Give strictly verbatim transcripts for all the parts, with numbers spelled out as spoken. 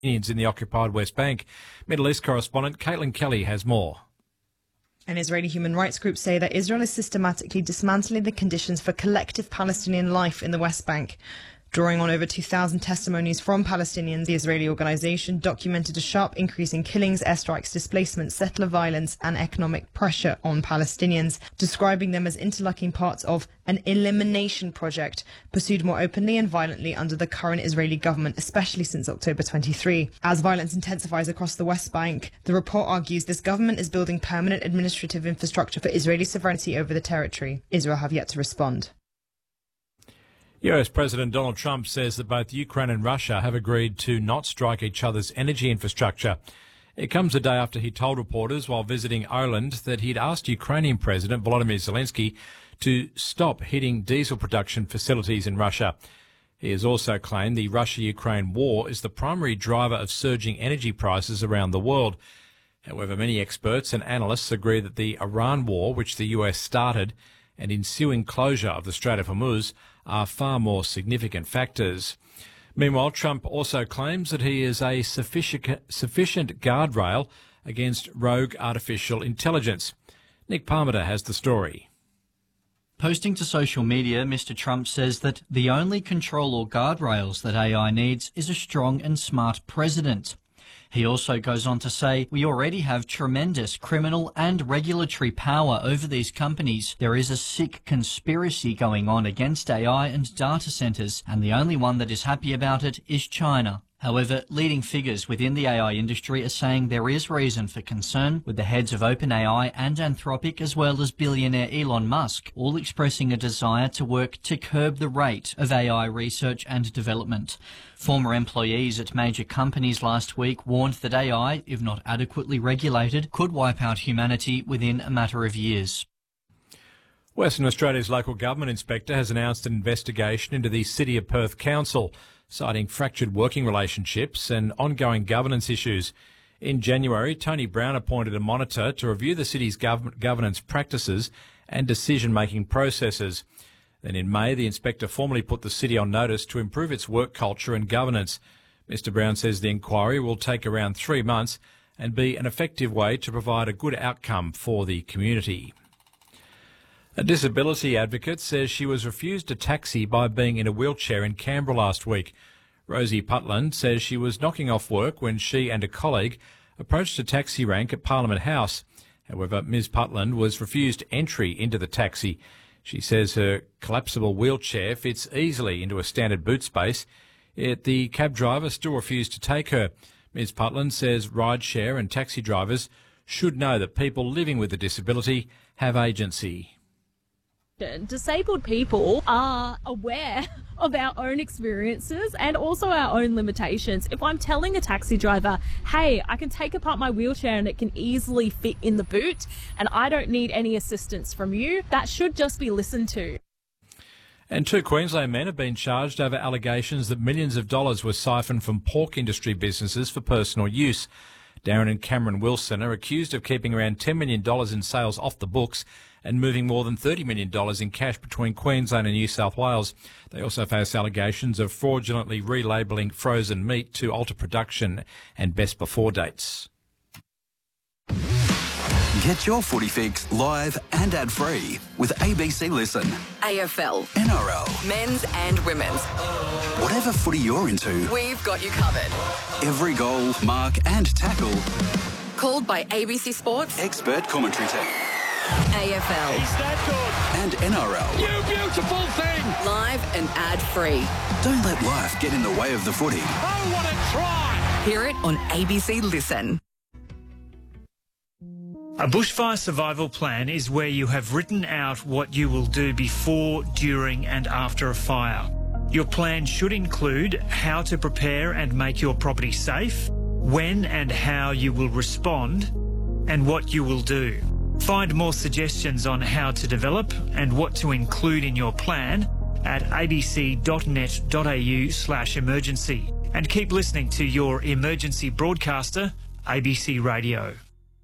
Palestinians in the occupied West Bank. Middle East correspondent Caitlin Kelly has more. And Israeli human rights groups say that Israel is systematically dismantling the conditions for collective Palestinian life in the West Bank. Drawing on over two thousand testimonies from Palestinians, the Israeli organisation documented a sharp increase in killings, airstrikes, displacement, settler violence and economic pressure on Palestinians, describing them as interlocking parts of an elimination project pursued more openly and violently under the current Israeli government, especially since October twenty-third. As violence intensifies across the West Bank, the report argues this government is building permanent administrative infrastructure for Israeli sovereignty over the territory. Israel have yet to respond. U S President Donald Trump says that both Ukraine and Russia have agreed to not strike each other's energy infrastructure. It comes a day after he told reporters while visiting Ireland that he'd asked Ukrainian President Volodymyr Zelensky to stop hitting diesel production facilities in Russia. He has also claimed the Russia-Ukraine war is the primary driver of surging energy prices around the world. However, many experts and analysts agree that the Iran war, which the U S started, and ensuing closure of the Strait of Hormuz are far more significant factors. Meanwhile, Trump also claims that he is a sufficient, sufficient guardrail against rogue artificial intelligence. Nick Parmenter has the story. Posting to social media, Mister Trump says that the only control or guardrails that A I needs is a strong and smart president. He also goes on to say, we already have tremendous criminal and regulatory power over these companies. There is a sick conspiracy going on against A I and data centers, and the only one that is happy about it is China. However, leading figures within the A I industry are saying there is reason for concern, with the heads of OpenAI and Anthropic, as well as billionaire Elon Musk, all expressing a desire to work to curb the rate of A I research and development. Former employees at major companies last week warned that A I, if not adequately regulated, could wipe out humanity within a matter of years. Western Australia's local government inspector has announced an investigation into the City of Perth Council, citing fractured working relationships and ongoing governance issues. In January, Tony Brown appointed a monitor to review the city's gov- governance practices and decision-making processes. Then in May, the inspector formally put the city on notice to improve its work culture and governance. Mister Brown says the inquiry will take around three months and be an effective way to provide a good outcome for the community. A disability advocate says she was refused a taxi by being in a wheelchair in Canberra last week. Rosie Putland says she was knocking off work when she and a colleague approached a taxi rank at Parliament House. However, Miz Putland was refused entry into the taxi. She says her collapsible wheelchair fits easily into a standard boot space, yet the cab driver still refused to take her. Miz Putland says rideshare and taxi drivers should know that people living with a disability have agency. Disabled people are aware of our own experiences and also our own limitations. If I'm telling a taxi driver, hey, I can take apart my wheelchair and it can easily fit in the boot and I don't need any assistance from you, that should just be listened to. And two Queensland men have been charged over allegations that millions of dollars were siphoned from pork industry businesses for personal use. Darren and Cameron Wilson are accused of keeping around ten million dollars in sales off the books and moving more than thirty million dollars in cash between Queensland and New South Wales. They also face allegations of fraudulently relabelling frozen meat to alter production and best before dates. Get your footy fix live and ad-free with A B C Listen. A F L, N R L, men's and women's. Whatever footy you're into, We've got you covered. every goal, mark and tackle, Called by A B C Sports, expert commentary team. A F L, Is that And N R L. good? You beautiful thing! live and ad-free. Don't let life get in the way of the footy. Oh, what a try! Hear it on A B C Listen. A bushfire survival plan is where you have written out what you will do before, during and after a fire. Your plan should include how to prepare and make your property safe, when and how you will respond, and what you will do. Find more suggestions on how to develop and what to include in your plan at abc.net.au slash emergency. And keep listening to your emergency broadcaster, A B C Radio.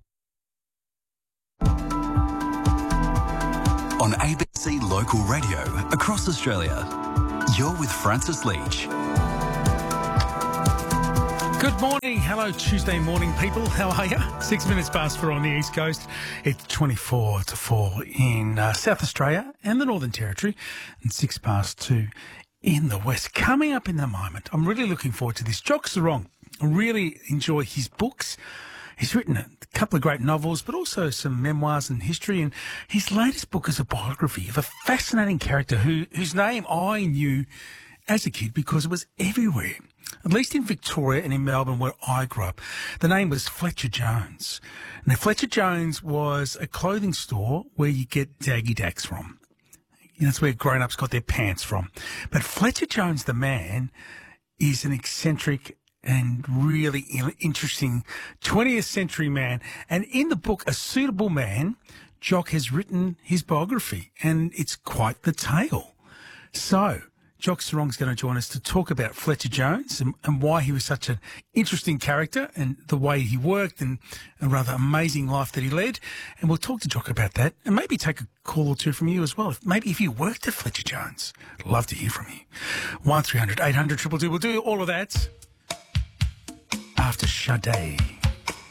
On A B C Local Radio across Australia, you're with Francis Leach. Good morning. Hello, Tuesday morning, people. How are you? Six minutes past four on the East Coast. It's twenty-four to four in uh, South Australia and the Northern Territory, and six past two in the West. Coming up in a moment, I'm really looking forward to this. Jock Serong. I really enjoy his books. He's written a couple of great novels, but also some memoirs and history. And his latest book is a biography of a fascinating character who whose name I knew as a kid because it was everywhere. At least in Victoria and in Melbourne, where I grew up. The name was Fletcher Jones. Now, Fletcher Jones was a clothing store where you get daggy dacks from. You know, that's where grown-ups got their pants from. But Fletcher Jones, the man, is an eccentric and really interesting twentieth century man. And in the book, A Suitable Man, Jock has written his biography, and it's quite the tale. So, Jock Serong's going to join us to talk about Fletcher Jones and, and why he was such an interesting character and the way he worked and a rather amazing life that he led. And we'll talk to Jock about that and maybe take a call or two from you as well. If, maybe if you worked at Fletcher Jones, I'd love to hear from you. one three hundred eight hundred two two two. We'll do all of that after Sade.